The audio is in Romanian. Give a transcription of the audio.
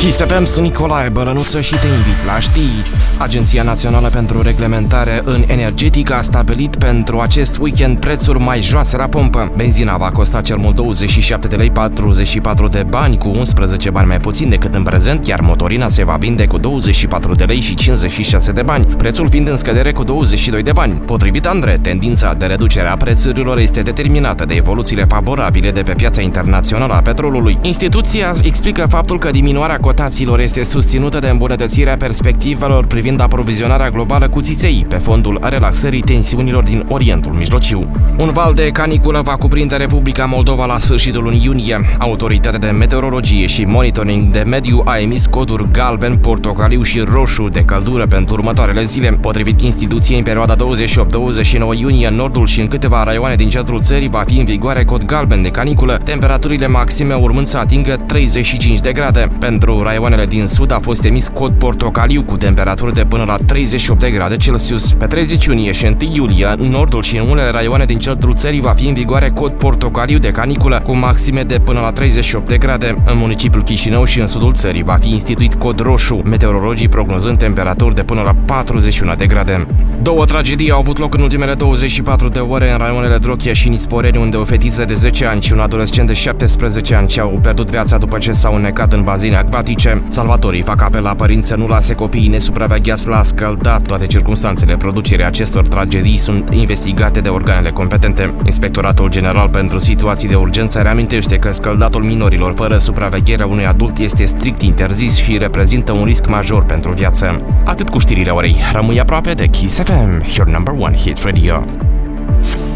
Kiss FM, sunt Nicolae Bălănuță și te invit la știri. Agenția Națională pentru Reglementare în Energetică a stabilit pentru acest weekend prețuri mai joase la pompă. Benzina va costa cel mult 27 de lei 44 de bani, cu 11 bani mai puțin decât în prezent, iar motorina se va vinde cu 24 de lei și 56 de bani, prețul fiind în scădere cu 22 de bani. Potrivit Andre, tendința de reducere a prețurilor este determinată de evoluțiile favorabile de pe piața internațională a petrolului. Instituția explică faptul că diminuarea cotațiilor este susținută de îmbunătățirea perspectivelor privind aprovizionarea globală cu țiței, pe fondul relaxării tensiunilor din Orientul Mijlociu. Un val de caniculă va cuprinde Republica Moldova la sfârșitul lunii iunie. Autoritatea de meteorologie și monitoring de mediu a emis coduri galben, portocaliu și roșu de căldură pentru următoarele zile. Potrivit instituției, în perioada 28-29 iunie, în nordul și în câteva raioane din centrul țării va fi în vigoare cod galben de caniculă, temperaturile maxime urmând să atingă 35 de grade. Pentru raioanele din sud a fost emis cod portocaliu cu temperaturi de până la 38 de grade Celsius. Pe 30 iunie și 1 iulie, în nordul și în unele raioane din centrul țării va fi în vigoare cod portocaliu de caniculă cu maxime de până la 38 de grade. În municipiul Chișinău și în sudul țării va fi instituit cod roșu, meteorologii prognozând temperaturi de până la 41 de grade. Două tragedii au avut loc în ultimele 24 de ore în raionele Drochia și Nisporeni, unde o fetiță de 10 ani și un adolescent de 17 ani și-au pierdut viața după ce s-au înnecat în bazine acvatice. Salvatorii fac apel la părinți să nu lase copiii nesupravegheați la scăldat. Toate circunstanțele producerii acestor tragedii sunt investigate de organele competente. Inspectoratul General pentru Situații de Urgență reamintește că scăldatul minorilor fără supravegherea unui adult este strict interzis și reprezintă un risc major pentru viață. Atât cu știrile orei. Rămâi aproape de Kiss FM, your number one hit radio.